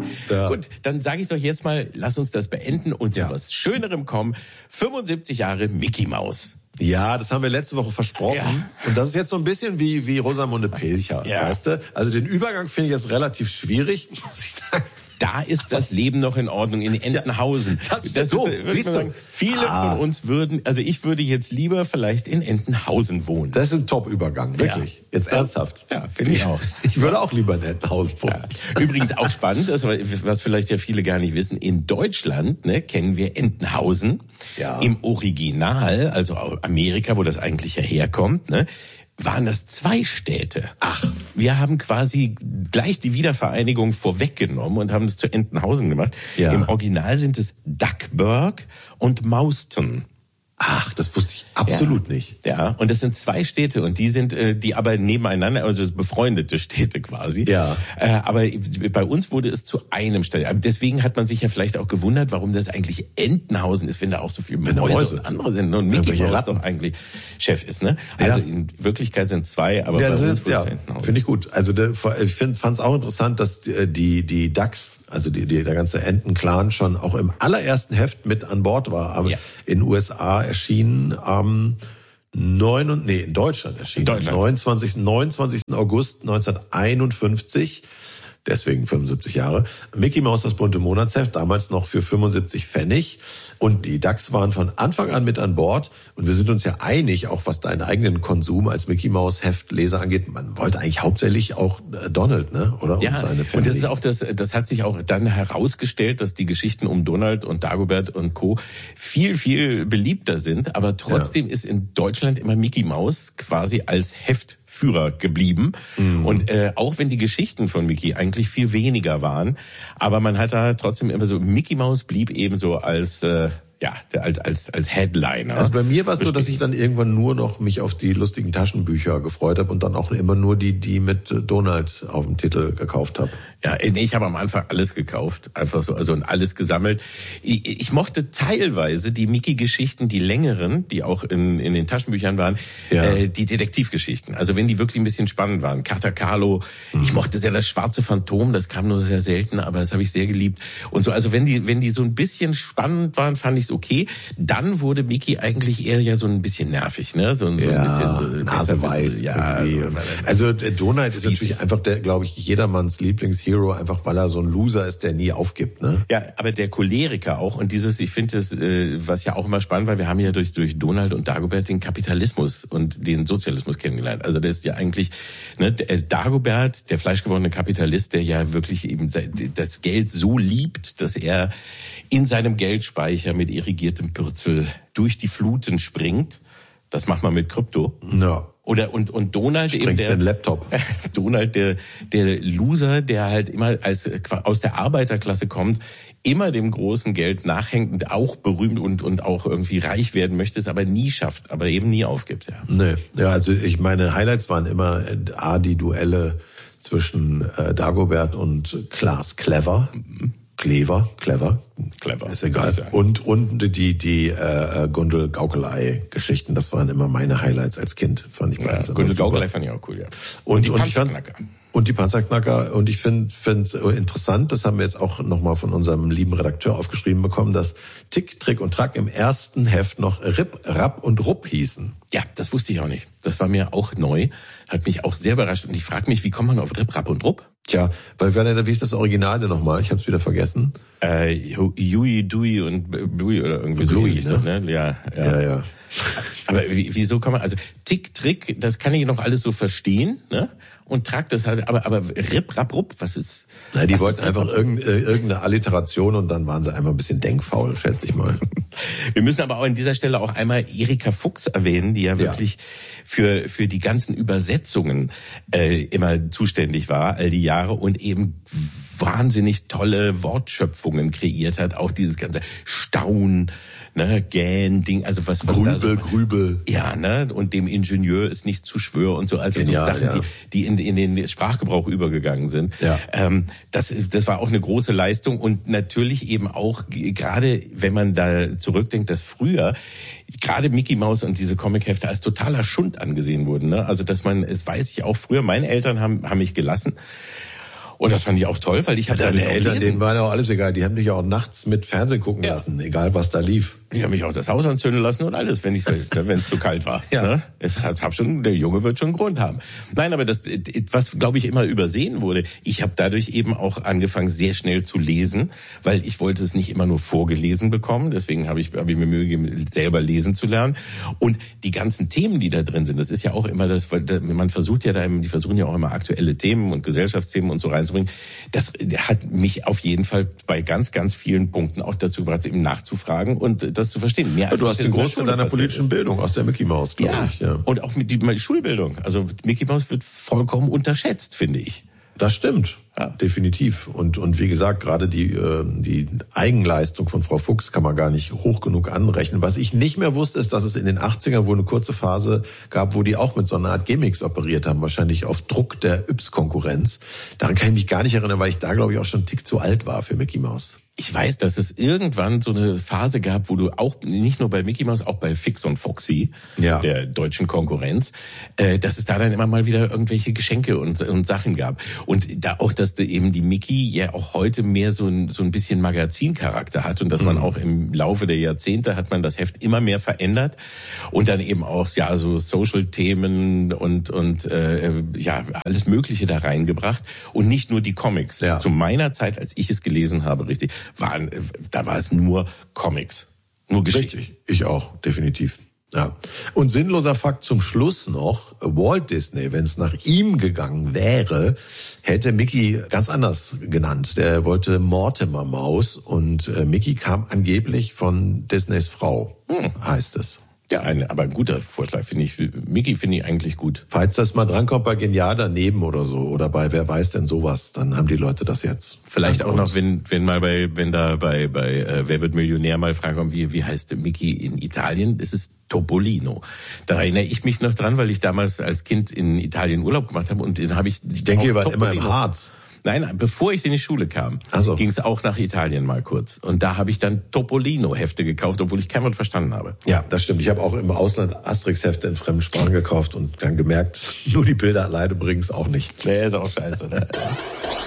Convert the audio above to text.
Ja. Gut, dann sage ich doch jetzt mal, lass uns das beenden und zu was Schönerem kommen. 75 Jahre Mickey Maus. Ja, das haben wir letzte Woche versprochen. Ja. Und das ist jetzt so ein bisschen wie Rosamunde Pilcher, weißt du? Also den Übergang finde ich jetzt relativ schwierig, muss ich sagen. Da ist das Leben noch in Ordnung in Entenhausen. Das so, siehst du, viele von uns ich würde jetzt lieber vielleicht in Entenhausen wohnen. Das ist ein Top-Übergang, wirklich. Ja. Jetzt ernsthaft. Ja, finde ich auch. Ich würde auch lieber in Entenhausen wohnen. Ja. Übrigens auch spannend, was vielleicht ja viele gar nicht wissen, in Deutschland kennen wir Entenhausen im Original, also Amerika, wo das eigentlich ja herkommt, waren das 2 Städte. Ach, wir haben quasi gleich die Wiedervereinigung vorweggenommen und haben es zu Entenhausen gemacht. Ja. Im Original sind es Duckburg und Mauston. Ach, das wusste ich absolut nicht. Ja, und das sind 2 Städte und die sind die aber nebeneinander, also befreundete Städte quasi. Ja. Aber bei uns wurde es zu einem Stadt. Deswegen hat man sich ja vielleicht auch gewundert, warum das eigentlich Entenhausen ist, wenn da auch so viele Mäuse und andere sind und Mickey Maus doch eigentlich Chef ist, ne? Also in Wirklichkeit sind 2, aber bei uns ist Entenhausen. Finde ich gut. Also ich fand es auch interessant, dass die Ducks, also der ganze Enten-Clan schon auch im allerersten Heft mit an Bord war. Aber in den USA erschienen in Deutschland erschienen. Am 29. August 1951. Deswegen 75 Jahre. Mickey Maus, das bunte Monatsheft, damals noch für 75 Pfennig. Und die Ducks waren von Anfang an mit an Bord. Und wir sind uns ja einig, auch was deinen eigenen Konsum als Mickey Maus Heftleser angeht. Man wollte eigentlich hauptsächlich auch Donald, oder? Ja, und das ist auch das hat sich auch dann herausgestellt, dass die Geschichten um Donald und Dagobert und Co. viel, viel beliebter sind. Aber trotzdem ist in Deutschland immer Mickey Maus quasi als Heftführer geblieben. Mhm. Und auch wenn die Geschichten von Mickey eigentlich viel weniger waren, aber man hat da trotzdem immer so, Mickey Maus blieb eben so als als Headliner. Also bei mir war es so, dass ich dann irgendwann nur noch mich auf die lustigen Taschenbücher gefreut habe und dann auch immer nur die mit Donald auf dem Titel gekauft habe. Ja, ich habe am Anfang alles gekauft, einfach so, also und alles gesammelt. Ich mochte teilweise die Mickey-Geschichten, die längeren, die auch in den Taschenbüchern waren, die Detektivgeschichten. Also wenn die wirklich ein bisschen spannend waren. Kater Carlo, ich mochte sehr das Schwarze Phantom, das kam nur sehr selten, aber das habe ich sehr geliebt. Und so, also wenn die so ein bisschen spannend waren, fand ich okay. Dann wurde Mickey eigentlich eher ja so ein bisschen nervig, ne? So ein bisschen naseweiß. Ja, also der Donald ist natürlich einfach glaube ich, jedermanns Lieblingshero, einfach weil er so ein Loser ist, der nie aufgibt, ne? Ja, aber der Choleriker auch und ich finde das, was ja auch immer spannend war, wir haben ja durch Donald und Dagobert den Kapitalismus und den Sozialismus kennengelernt. Also das ist ja eigentlich, ne, Dagobert, der fleischgewordene Kapitalist, der ja wirklich eben das Geld so liebt, dass er in seinem Geldspeicher mit irrigiertem Pürzel durch die Fluten springt. Das macht man mit Krypto. Ja. Oder und Donald eben den Laptop. Donald der Loser, der halt immer aus der Arbeiterklasse kommt, immer dem großen Geld nachhängt und auch berühmt und auch irgendwie reich werden möchte, es aber nie schafft, aber eben nie aufgibt, ja. Nee. Ja, also meine Highlights waren immer die Duelle zwischen Dagobert und Klaas Clever. Clever. Ist egal. Ja. Und die Gundel Gaukelei-Geschichten, das waren immer meine Highlights als Kind, fand ich. Ja, Gundel Gaukelei fand ich auch cool, ja. Und die Panzerknacker. Und die Panzerknacker. Und ich finde es interessant, das haben wir jetzt auch nochmal von unserem lieben Redakteur aufgeschrieben bekommen, dass Tick, Trick und Track im ersten Heft noch Rip, Rapp und Rupp hießen. Ja, das wusste ich auch nicht. Das war mir auch neu, hat mich auch sehr überrascht. Und ich frage mich, wie kommt man auf Rip, Rapp und Rupp? Tja, wie ist das Original denn nochmal? Ich habe es wieder vergessen. Huey, Dewey und Bluey oder irgendwie so. Bluey, ne? Ja. Aber wieso kann man, also Tick, Trick, das kann ich noch alles so verstehen, ne? Und Track, das halt, aber Rip, Rapp, Rupp, was ist? Na, die wollten einfach irgendeine Alliteration und dann waren sie einfach ein bisschen denkfaul, schätze ich mal. Wir müssen aber auch an dieser Stelle auch einmal Erika Fuchs erwähnen, die ja wirklich für die ganzen Übersetzungen immer zuständig war, all die Jahre und eben wahnsinnig tolle Wortschöpfungen kreiert hat, auch dieses ganze Staun, ne, Gähn-Ding, also was Grübel, da so, Grübel. Ja, ne, und dem Ingenieur ist nicht zu schwör und so, also genial, so Sachen, die in den Sprachgebrauch übergegangen sind. Ja. Das war auch eine große Leistung und natürlich eben auch, gerade wenn man da zurückdenkt, dass früher gerade Mickey Maus und diese Comichefte als totaler Schund angesehen wurden, ne, also dass man, es weiß ich auch früher, meine Eltern haben mich gelassen. Und das fand ich auch toll, weil ich habe deine Eltern, denen war ja auch alles egal. Die haben dich ja auch nachts mit Fernsehen gucken lassen, egal was da lief. Die haben mich auch das Haus anzünden lassen und alles, wenn es zu kalt war. Ja. Ne? Der Junge wird schon einen Grund haben. Nein, aber das, was glaube ich immer übersehen wurde, ich habe dadurch eben auch angefangen, sehr schnell zu lesen, weil ich wollte es nicht immer nur vorgelesen bekommen. Deswegen habe ich mir Mühe gegeben, selber lesen zu lernen. Und die ganzen Themen, die da drin sind, das ist ja auch immer das, weil man versucht ja die versuchen ja auch immer aktuelle Themen und Gesellschaftsthemen und so reinzubringen. Das hat mich auf jeden Fall bei ganz, ganz vielen Punkten auch dazu gebracht, eben nachzufragen und das zu verstehen. Du hast den Großteil deiner politischen Bildung aus der Mickey Mouse, glaube ich. Ja. Und auch mit die Schulbildung. Also Mickey Mouse wird vollkommen unterschätzt, finde ich. Das stimmt, ja. Definitiv. Und wie gesagt, gerade die Eigenleistung von Frau Fuchs kann man gar nicht hoch genug anrechnen. Was ich nicht mehr wusste, ist, dass es in den 80ern wohl eine kurze Phase gab, wo die auch mit so einer Art Gimmicks operiert haben, wahrscheinlich auf Druck der Yps-Konkurrenz. Daran kann ich mich gar nicht erinnern, weil ich da, glaube ich, auch schon einen Tick zu alt war für Mickey Mouse. Ich weiß, dass es irgendwann so eine Phase gab, wo du auch, nicht nur bei Mickey Mouse, auch bei Fix und Foxy, der deutschen Konkurrenz, dass es da dann immer mal wieder irgendwelche Geschenke und Sachen gab. Und da auch, dass eben die Mickey ja auch heute mehr so ein bisschen Magazincharakter hat und dass man auch im Laufe der Jahrzehnte hat man das Heft immer mehr verändert und dann eben auch, so Social-Themen und alles Mögliche da reingebracht und nicht nur die Comics. Ja. Zu meiner Zeit, als ich es gelesen habe, richtig, da war es nur Comics, nur Geschichten. Richtig, ich auch, definitiv. Ja. Und sinnloser Fakt zum Schluss noch, Walt Disney, wenn es nach ihm gegangen wäre, hätte Mickey ganz anders genannt. Der wollte Mortimer Maus und Mickey kam angeblich von Disneys Frau, heißt es. Ja, aber ein guter Vorschlag, finde ich. Mickey finde ich eigentlich gut. Falls das mal drankommt bei Genial daneben oder so, oder bei Wer weiß denn sowas, dann haben die Leute das jetzt. Vielleicht auch noch, wenn da bei Wer wird Millionär mal fragen kommt, wie heißt Mickey in Italien? Das ist Topolino. Da erinnere ich mich noch dran, weil ich damals als Kind in Italien Urlaub gemacht habe und den habe ich. Ich denke, ihr wart immer im Harz. Nein, bevor ich in die Schule kam, ging es auch nach Italien mal kurz. Und da habe ich dann Topolino-Hefte gekauft, obwohl ich kein Wort verstanden habe. Ja, das stimmt. Ich habe auch im Ausland Asterix-Hefte in fremden Sprachen gekauft und dann gemerkt, nur die Bilder alleine bringen es auch nicht. Nee, ist auch scheiße. Ne?